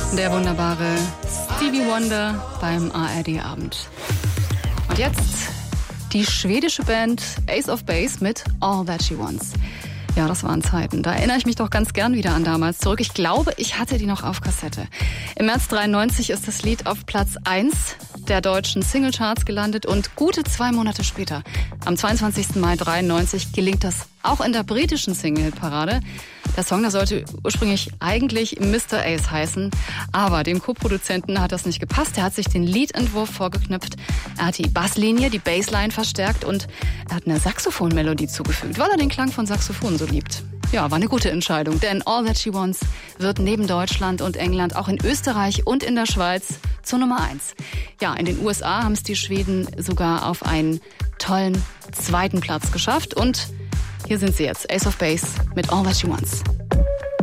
Der wunderbare Stevie Wonder beim ARD-Abend. Und jetzt die schwedische Band Ace of Base mit All That She Wants. Ja, das waren Zeiten. Da erinnere ich mich doch ganz gern wieder an damals zurück. Ich glaube, ich hatte die noch auf Kassette. Im März 93 ist das Lied auf Platz 1 der deutschen Singlecharts gelandet und gute 2 Monate später, am 22. Mai 93, gelingt das auch in der britischen Single-Parade. Der Song, der sollte ursprünglich eigentlich Mr. Ace heißen, aber dem Co-Produzenten hat das nicht gepasst. Er hat sich den Liedentwurf vorgeknüpft, er hat die Basslinie, die Bassline verstärkt und er hat eine Saxophonmelodie zugefügt, weil er den Klang von Saxophon so liebt. Ja, war eine gute Entscheidung, denn All That She Wants wird neben Deutschland und England auch in Österreich und in der Schweiz zur Nummer 1. Ja, in den USA haben es die Schweden sogar auf einen tollen 2. Platz geschafft und hier sind sie jetzt, Ace of Base mit All That She Wants.